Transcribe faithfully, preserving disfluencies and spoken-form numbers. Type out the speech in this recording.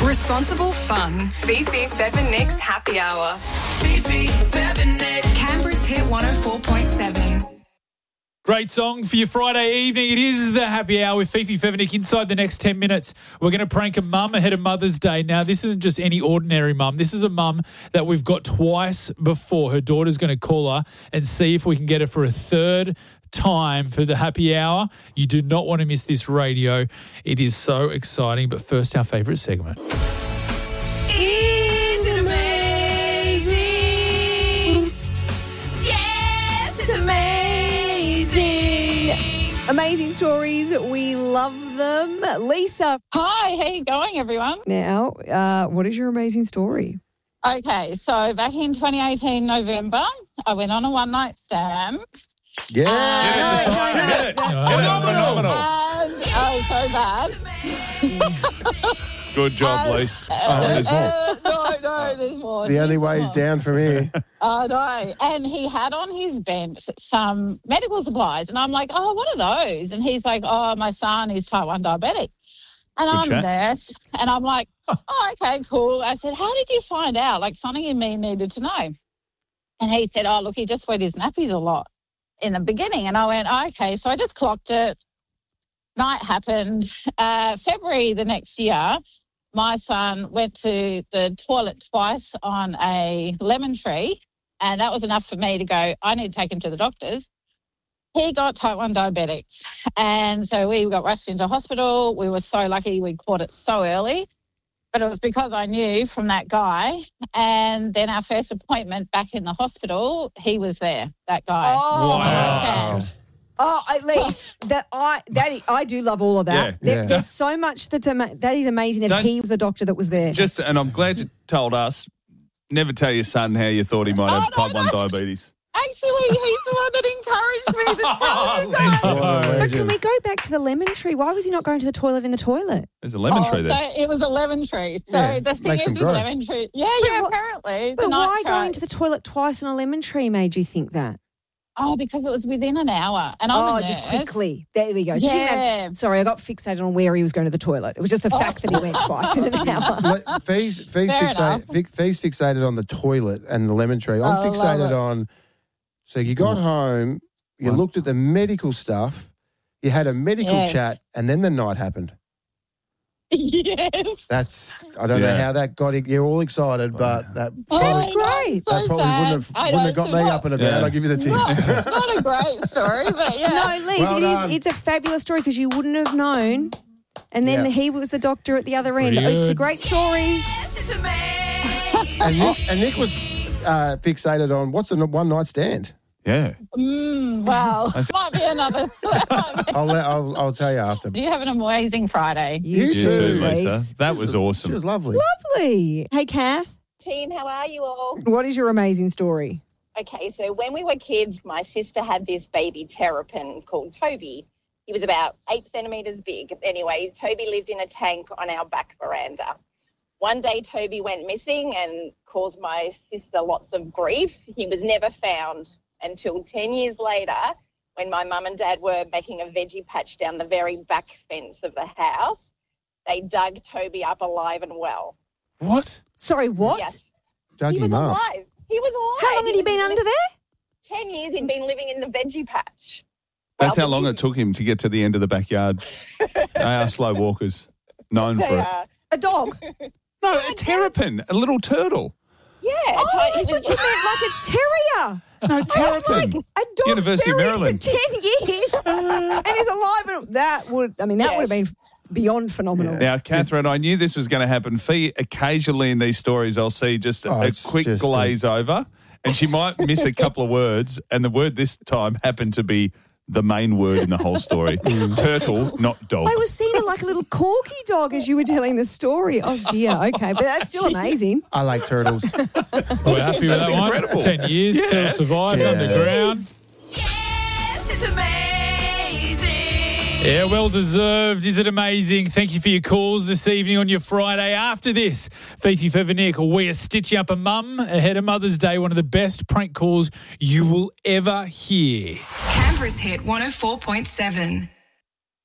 Responsible fun. Fifi, Fev and Nick's Happy Hour. Fifi, Fev and Nick. Canberra's Hit one oh four point seven. Great song for your Friday evening. It is the Happy Hour with Fifi, Fev and Nick. Inside the next ten minutes, we're going to prank a mum ahead of Mother's Day. Now, this isn't just any ordinary mum. This is a mum that we've got twice before. Her daughter's going to call her and see if we can get her for a third time for the Happy Hour. You do not want to miss this radio. It is so exciting. But first, our favourite segment. Is it amazing? Yes, it's amazing. Amazing stories. We love them. Lisa. Hi, how you going, everyone? Now, uh, what is your amazing story? Okay, so back in twenty eighteen November, I went on a one-night stand. Yeah. Get it, Simon, get it. Phenomenal. And oh, so bad. Good job, Um, Lise. Uh, Oh, there's more. uh, no, no, there's more. The only There's way is more. down from here. I know. And he had on his bench some medical supplies. And I'm like, oh, what are those? And he's like, oh, my son is type one diabetic. And Good I'm chat. a nurse. And I'm like, oh, okay, cool. I said, how did you find out? Like, something in me needed to know. And he said, oh, look, he just wet his nappies a lot in the beginning. And I went, oh, okay. So I just clocked it. Night happened. Uh, February the next year, my son went to the toilet twice on a lemon tree, and that was enough for me to go, I need to take him to the doctors. He got type one diabetics, and so we got rushed into hospital. We were so lucky we caught it so early, but it was because I knew from that guy. And then our first appointment back in the hospital, he was there, that guy. Oh, Wow. And Oh, at least that I that is, I do love all of that. Yeah. There, Yeah. There's so much that's ama- that is amazing that Don't- he was the doctor that was there. Just, and I'm glad you told us, never tell your son how you thought he might have Oh, no, type one no. diabetes. actually, he's the one that encouraged me to tell you guys. What a but can legend. we go back to the lemon tree? Why was he not going to the toilet in the toilet? There's a lemon Oh, tree there. So it was a lemon tree. So Yeah, the thing makes is them with grow. lemon tree. Yeah, yeah, wha- apparently. The But why nitrite- going to the toilet twice on a lemon tree made you think that? Oh, because it was within an hour. And I'm oh, a nurse. just quickly. There we go. So you didn't Yeah. have- sorry, I got fixated on where he was going to the toilet. It was just the fact that he went twice in an hour. Le- Fee's, Fee's, Fair fixated, enough. Fe- Fee's fixated on the toilet and the lemon tree. I'm Oh, I love fixated it. on, so you got home, you What? looked at the medical stuff, you had a medical Yes. chat, and then the night happened. Yes. That's, I don't know Yeah. how that got, you're all excited, but that Oh, That's I know, great. So that probably sad. wouldn't have, I wouldn't know, have got so me not- up and about. Yeah. I'll give you the tip. Not, not a great story, but yeah. No, Liz, Well it done. is. It's a fabulous story because you wouldn't have known. And then Yeah. he was the doctor at the other end. Pretty It's a good. great story. Yes, it's amazing. And Nick, and Nick was uh, fixated on what's a one night stand. Yeah. Mm, well, might be another. I'll, let, I'll I'll tell you after. You have an amazing Friday. You You too, too, Liz. Lisa. That was She awesome. was lovely. Lovely. Hey, Kath, Team, how are you all? what is your amazing story? Okay, so when we were kids, my sister had this baby terrapin called Toby. He was about eight centimetres big. Anyway, Toby lived in a tank on our back veranda. One day, Toby went missing and caused my sister lots of grief. He was never found until ten years later when my mum and dad were making a veggie patch down the very back fence of the house. They dug Toby up alive and well. What? Sorry, what? Yes, Dug he was him up. alive. He was alive. How long had he was been li- under there? ten years he'd been living in the veggie patch. That's Well, how long it took him to get to the end of the backyard. They are slow walkers, known They for it. are. A dog? No, a terrapin, a a little Yeah. Oh, so I it thought was- you meant like a terrier. No, I was terrapin. like, a dog University of buried Maryland. for ten years and is alive. And that would, I mean, that Yes. would have been beyond phenomenal. Now, Catherine, I knew this was going to happen. Fee, occasionally in these stories, I'll see just Oh, a it's quick just glaze over, and she might miss a couple of words, and the word this time happened to be the main word in the whole story. Turtle, not dog. I was seeing it like a little corgi dog as you were telling the story. Oh, dear. Okay. But that's still amazing. I like turtles. We're happy with That's that one. incredible. Ten years Yeah. till survived Yeah. underground. Yes, it's amazing. Yeah, well deserved. Is it amazing? Thank you for your calls this evening on your Friday. After this, Fifi Fevernick, we are stitching up a mum ahead of Mother's Day. One of the best prank calls you will ever hear. Canberra's Hit one oh four point seven.